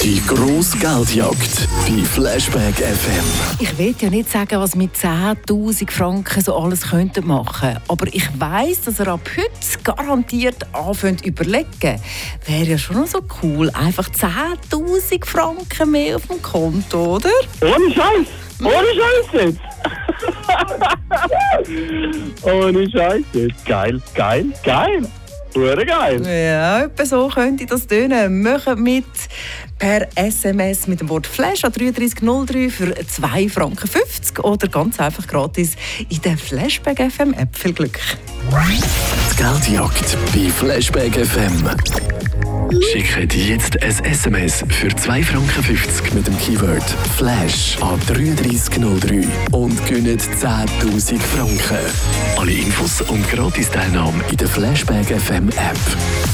Die grosse Geldjagd bei Flashback FM. Ich will ja nicht sagen, was mit 10'000 Franken so alles könnte machen. Aber ich weiss, dass ihr ab heute garantiert anfängt zu überlegen. Wäre ja schon noch so cool. Einfach 10'000 Franken mehr auf dem Konto, oder? Ohne Scheiß! Ohne Scheiß jetzt! Ohne Scheiß jetzt! Geil, geil, geil! Pure geil! Ja, etwa so könnte das tönen. Macht mit per SMS mit dem Wort Flash an 3303 für 2,50 Franken oder ganz einfach gratis in der Flashback FM App. Viel Glück! Die Geldjagd bei Flashback FM. Schickt jetzt ein SMS für 2,50 Franken mit dem Keyword Flash an 3303 und gewinnt 10'000 Franken. Alle Infos und Gratis-Teilnahme in der Flashback FM App.